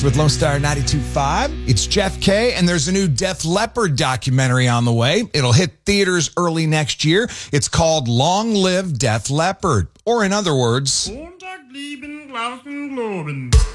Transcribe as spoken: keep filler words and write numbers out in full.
With Lone Star ninety-two point five. It's Jeff K, and there's a new Def Leppard documentary on the way. It'll hit theaters early next year. It's called Long Live Def Leppard, or in other words...